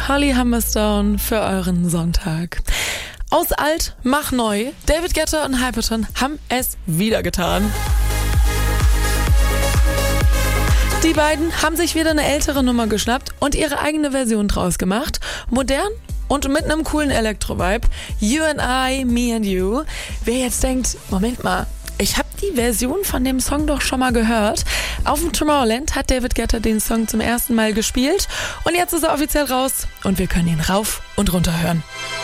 Holly Humberstone für euren Sonntag. Aus alt, mach neu. David Guetta und Hyperton haben es wieder getan. Die beiden haben sich wieder eine ältere Nummer geschnappt und ihre eigene Version draus gemacht. Modern und mit einem coolen Elektro-Vibe. You and I, Me and You. Wer jetzt denkt, Moment mal, ich habe die Version von dem Song doch schon mal gehört. Auf dem Tomorrowland hat David Guetta den Song zum ersten Mal gespielt und jetzt ist er offiziell raus und wir können ihn rauf und runter hören.